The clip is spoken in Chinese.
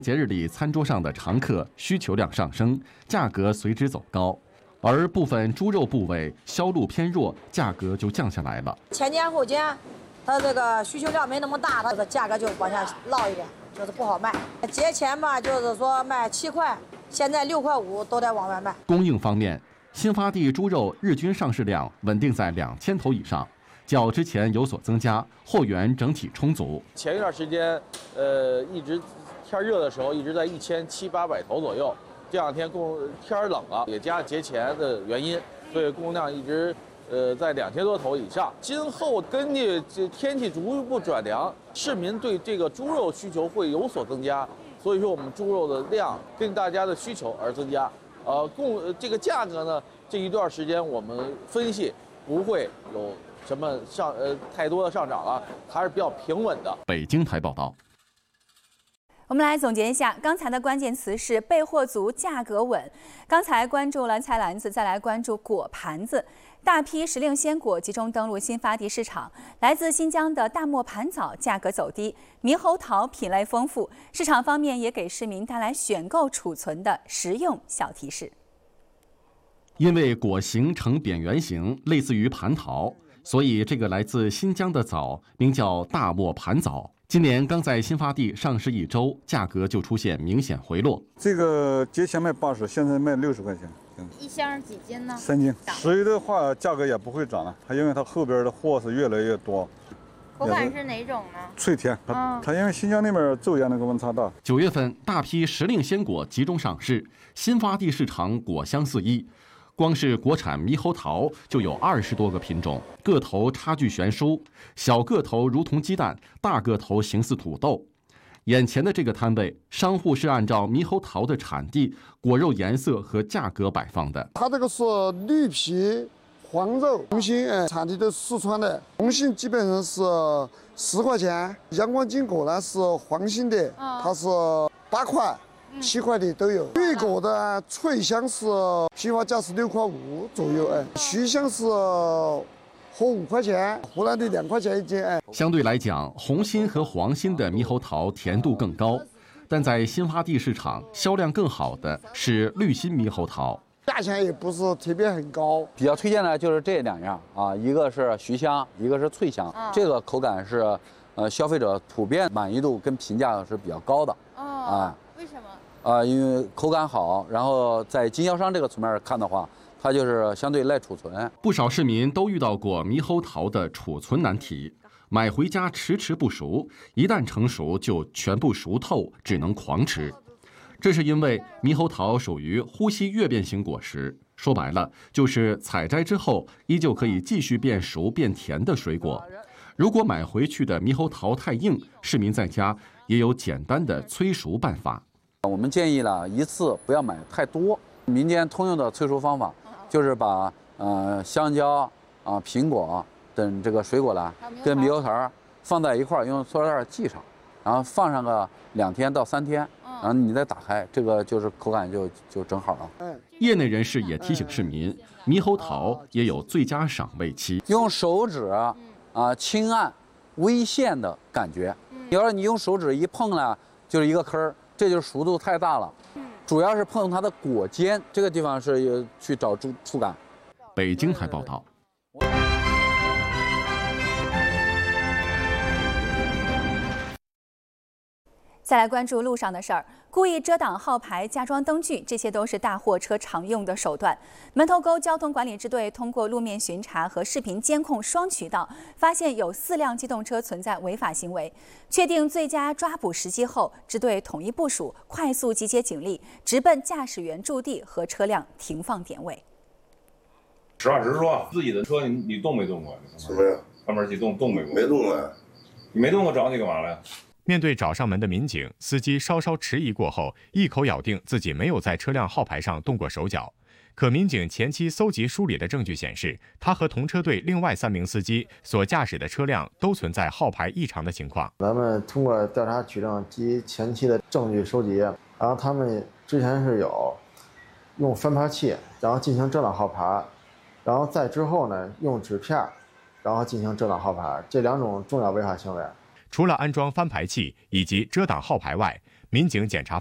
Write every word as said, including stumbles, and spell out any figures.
节日里餐桌上的常客需求量上升，价格随之走高。而部分猪肉部位销路偏弱，价格就降下来了。 前减后减，它这个需求量没那么大，它的价格就往下落一点，就是不好卖。节前吧，就是说卖七块，现在六块五都得往外卖。 供应方面，新发地猪肉日均上市量稳定在两千头以上，较之前有所增加，货源整体充足。 前一段时间，呃，一直天热的时候，一直在一千七八百头左右。这两天供天冷了，也加上节前的原因，所以供应量一直呃在两千多头以上。今后根据这天气逐步转凉，市民对这个猪肉需求会有所增加，所以说我们猪肉的量根据大家的需求而增加。呃，供这个价格呢，这一段时间我们分析不会有什么上呃太多的上涨了，还是比较平稳的。 北京台报道。 我们来总结一下，刚才的关键词是备货足、价格稳。刚才关注了菜篮子，再来关注果盘子。大批时令鲜果集中登陆新发地市场，来自新疆的大漠盘枣价格走低，猕猴桃品类丰富。市场方面也给市民带来选购储存的实用小提示。 因为果形呈扁圆形，类似于蟠桃，所以这个来自新疆的枣名叫大漠盘枣。今年刚在新发地上市一周，价格就出现明显回落。 这个节前卖八十，现在卖六十块钱。 一箱几斤呢？ 三斤。十月的话，价格也不会涨了，它因为它后边的货是越来越多。 口感是哪种呢？ 脆甜，它、嗯、它因为新疆那边昼夜那个温差大。 九月份，大批时令鲜果集中上市，新发地市场果香四溢。光是国产猕猴桃就有二十多个品种，个头差距悬殊，小个头如同鸡蛋，大个头形似土豆。眼前的这个摊位，商户是按照猕猴桃的产地、果肉颜色和价格摆放的。 它这个是绿皮黄肉，红心哎，产地都是四川的，红心基本上是十块钱，阳光金果呢是黄心的，它是八块。七块的都有，绿果的脆香是批发价是六块五左右，哎，徐香是和五块钱，湖南的两块钱一斤，哎。 相对来讲，红心和黄心的猕猴桃甜度更高，但在新发地市场销量更好的是绿心猕猴桃， 价钱也不是特别很高。 比较推荐的就是这两样啊，一个是徐香，一个是脆香， 嗯、 这个口感是，呃，消费者普遍满意度跟评价是比较高的， 哦、 啊。 为什么？ 啊、呃，因为口感好，然后在经销商这个层面看的话，它就是相对耐储存。 不少市民都遇到过猕猴桃的储存难题，买回家迟迟不熟，一旦成熟就全部熟透，只能狂吃。这是因为猕猴桃属于呼吸跃变型果实，说白了就是采摘之后依旧可以继续变熟变甜的水果。如果买回去的猕猴桃太硬，市民在家也有简单的催熟办法。 我们建议呢，一次不要买太多。民间通用的催熟方法，就是把呃香蕉啊、呃、苹果等这个水果呢，跟猕猴桃放在一块儿，用塑料袋系上，然后放上个两天到三天，然后你再打开，这个就是口感就就正好了。 业内人士也提醒市民，猕猴桃也有最佳赏味期， 用手指啊、呃、轻按微陷的感觉，要是你用手指一碰呢，就是一个坑儿。这就是熟度太大了，主要是碰它的果尖这个地方是去找触触感。 北京台报道。 再来关注路上的事儿，故意遮挡号牌、加装灯具，这些都是大货车常用的手段。门头沟交通管理支队通过路面巡查和视频监控双渠道，发现有四辆机动车存在违法行为。确定最佳抓捕时机后，支队统一部署，快速集结警力，直奔驾驶员驻地和车辆停放点位。 实话实说，自己的车你你动没动过？ 什么呀？ 后面去动动没动？ 没动啊。 你没动过，找你干嘛了呀？ 面对找上门的民警，司机稍稍迟疑过后，一口咬定自己没有在车辆号牌上动过手脚。可民警前期搜集梳理的证据显示，他和同车队另外三名司机所驾驶的车辆都存在号牌异常的情况。 咱们通过调查取证及前期的证据收集，然后他们之前是有用翻牌器，然后进行遮挡号牌，然后再之后呢用纸片，然后进行遮挡号牌，这两种重要违法行为。 除了安装翻牌器以及遮挡号牌外， 民警检查